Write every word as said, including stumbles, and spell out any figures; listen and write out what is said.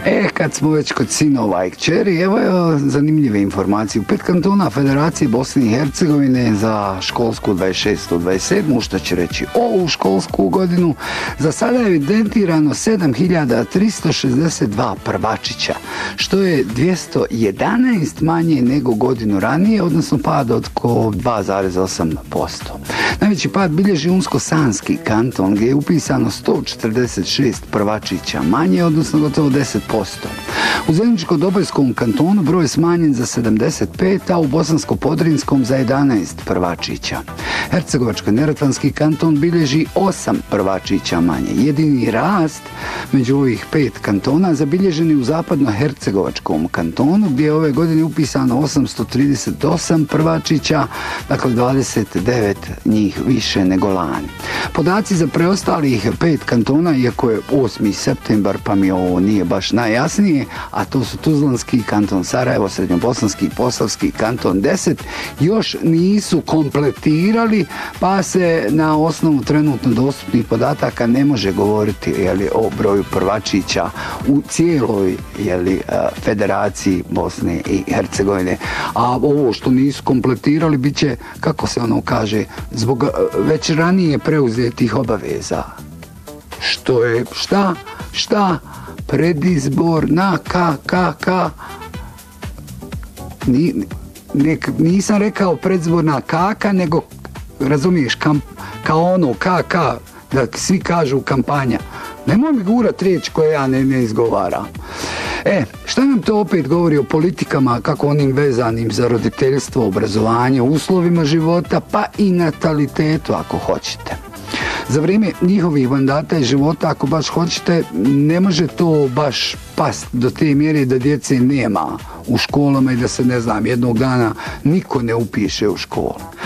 E, kad smo već kod sinova i kćeri, evo je zanimljive informacije. U pet kantona Federacije Bosne i Hercegovine za školsku dvadeset šestu dvadeset sedmu, što će reći ovu školsku godinu, za sada je evidentirano sedam hiljada tristo šezdeset dva prvačića, što je dvjesto jedanaest manje nego godinu ranije, odnosno pad od oko dva zarez osam posto. Najveći pad bilježi Unsko-Sanski kanton, gdje je upisano sto četrdeset šest prvačića manje, odnosno gotovo deset posto. U Zeničko-Dobojskom kantonu broj je smanjen za sedamdeset pet, a u Bosansko-Podrinskom za jedanaest prvačića. Hercegovačko-Neretvanski kanton bilježi osam prvačića manje. Jedini rast među ovih pet kantona zabilježeni u Zapadno-Hercegovačkom kantonu, gdje je ove godine upisano osamsto trideset osam prvačića, dakle dvadeset devet njih više nego lani. Podaci za preostalih pet kantona, iako je osmi septembar pa mi ovo nije baš najjasnije, a to su Tuzlanski kanton Sarajevo, Srednjobosanski i Posavski kanton deset, još nisu kompletirali, pa se na osnovu trenutno dostupnih podataka ne može govoriti jeli, o broju prvačića u cijeloj jeli, Federaciji Bosne i Hercegovine. A ovo što nisu kompletirali bit će, kako se ono kaže, zbog već ranije preuzetih obaveza. Što je, šta, šta, predizbor na ka, ka, ka. Ni, nek, nisam rekao predzborna kaka, nego, razumiješ, kam, kao ono, ka, ka, da svi kažu kampanja. Nemoj mi gurat riječ koje ja ne, ne izgovaram. E, šta nam to opet govori o politikama, kako onim vezanim za roditeljstvo, obrazovanje, uslovima života, pa i natalitetu, ako hoćete. Za vrijeme njihovih mandata i života, ako baš hoćete, ne može to baš past do te mjere da djece nema u školama i da se, ne znam, jednog dana niko ne upiše u školu.